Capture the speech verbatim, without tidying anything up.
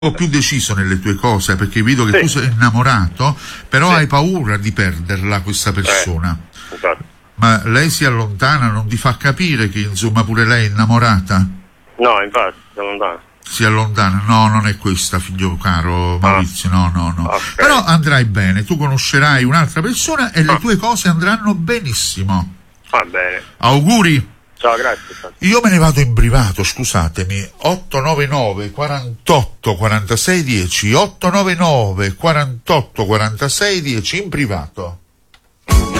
po' più deciso nelle tue cose, perché vedo che Sì. tu sei innamorato, però Sì. hai paura di perderla questa persona. Eh, esatto. Ma lei si allontana, non ti fa capire che insomma pure lei è innamorata? No, infatti, sono lontano. Si allontana? No, non è questa, figlio caro Maurizio, no, no, no. Ok. Però andrai bene, tu conoscerai un'altra persona e le Ah. tue cose andranno benissimo. Va bene. Auguri! Ciao, grazie. Io me ne vado in privato, scusatemi, otto nove nove quarantotto quarantasei dieci, otto nove nove quarantotto quarantasei dieci in privato.